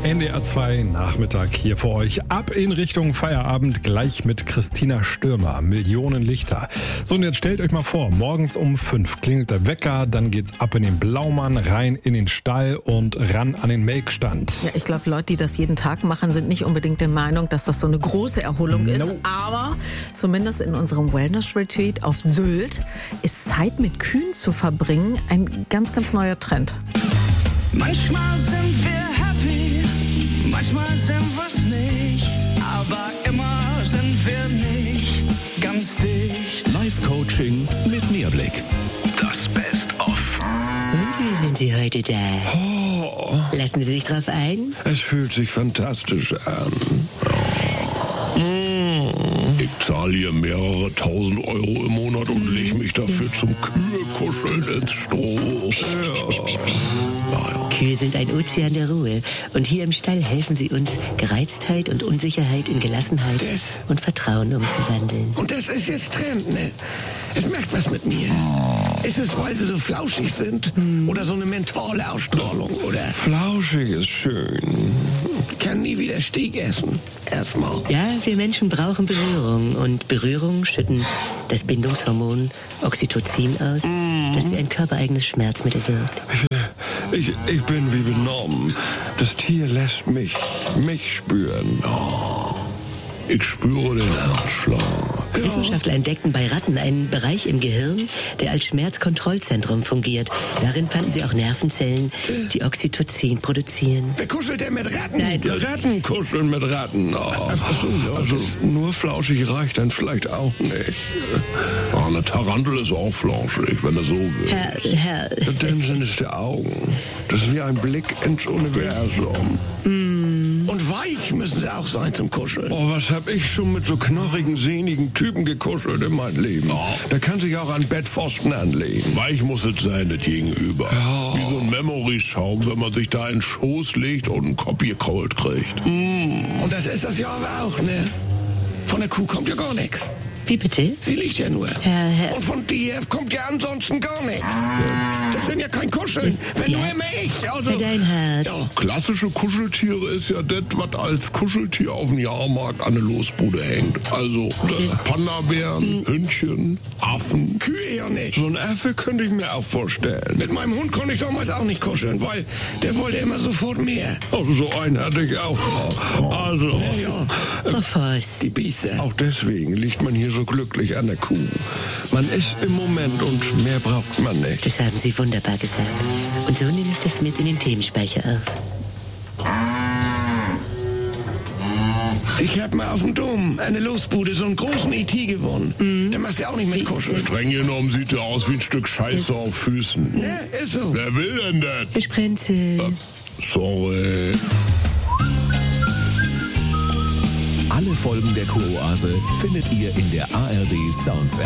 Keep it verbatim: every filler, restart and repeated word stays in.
N D R zwei Nachmittag hier für euch. Ab in Richtung Feierabend, gleich mit Christina Stürmer. Millionen Lichter. So, und jetzt stellt euch mal vor, morgens um fünf klingelt der Wecker, dann geht's ab in den Blaumann, rein in den Stall und ran an den Melkstand. Ja, ich glaube, Leute, die das jeden Tag machen, sind nicht unbedingt der Meinung, dass das so eine große Erholung No. ist. Aber zumindest in unserem Wellness-Retreat auf Sylt ist Zeit mit Kühen zu verbringen ein ganz, ganz neuer Trend. Manchmal sind wir happy, manchmal sind wir's nicht, aber immer sind wir nicht ganz dicht. Live-Coaching mit Mehrblick. Das Best-of. Und wie sind Sie heute da? Oh, Lassen Sie sich drauf ein? es fühlt sich fantastisch an. Ich zahle hier mehrere tausend Euro im Monat und lege mich dafür zum Kühe-Kuscheln ins Stroh. Ja. Kühe sind ein Ozean der Ruhe. Und hier im Stall helfen sie uns, Gereiztheit und Unsicherheit in Gelassenheit Das- und Vertrauen umzuwandeln. Und das ist jetzt Trend, ne? Es macht was mit mir. Ist es, weil sie so flauschig sind? Oder so eine mentale Ausstrahlung? Oder Flauschig ist schön. ich kann nie wieder Steak essen? Erstmal. Ja, wir Menschen brauchen Berührung. Und Berührung schütten das Bindungshormon Oxytocin aus, das wie ein körpereigenes Schmerzmittel wirkt. Ich, ich bin wie benommen. Das Tier lässt mich, mich spüren. Oh, ich spüre den Herzschlag. Wissenschaftler entdeckten bei Ratten einen Bereich im Gehirn, der als Schmerzkontrollzentrum fungiert. Darin fanden sie auch Nervenzellen, die Oxytocin produzieren. Wer kuschelt denn mit Ratten? Nein. Ratten kuscheln mit Ratten. Oh. Ach so, ja, Also das- nur flauschig reicht dann vielleicht auch nicht. Ah, eine Tarantel ist auch flauschig, wenn du so willst. Herr, Herr, In dem Sinne ist der Augen. Das ist wie ein Blick ins Universum. Und weich müssen sie auch sein zum Kuscheln. Oh, was hab ich schon mit so knochigen, sehnigen Typen gekuschelt in meinem Leben. Der kann sich auch an Bettpfosten anlegen. Weich muss es sein, das Gegenüber. Wie so ein Memory-Schaum, wenn man sich da in den Schoß legt und einen Kopf gekrault kriegt. Und das ist das ja aber auch, ne? Von der Kuh kommt ja gar nichts. wie bitte? Sie liegt ja nur. Herr, Herr, Und von dir kommt ja ansonsten gar nichts. Das sind ja kein Kuscheln. Das- Wenn ja. nur immer ich. Also, Herr Deinhardt. ja. Klassische Kuscheltiere ist ja das, was als Kuscheltier auf dem Jahrmarkt an der Losbude hängt. Also äh, Panda-Bären, Hündchen, Affen. Kühe ja nicht. So ein Affe könnte ich mir auch vorstellen. Mit meinem Hund konnte ich damals auch nicht kuscheln, weil der wollte immer sofort mehr. Oh, so einen hatte ich auch noch. Also, Ja, Frau Voss. die Biester. auch deswegen liegt man hier so glücklich an der Kuh. Man ist im Moment und mehr braucht man nicht. Das haben Sie wunderbar gesagt. Und so nehme ich das mit in den Themenspeicher auf. Ich hab mal auf dem Dom eine Losbude so einen großen E T gewonnen. Der machst du auch nicht mit kuscheln. Streng genommen sieht er aus wie ein Stück Scheiße auf Füßen. Ne, ist so. Wer will denn das? Ich Prinzel. Sorry. Alle Folgen der Kuroase findet ihr in der A R D Sounds App.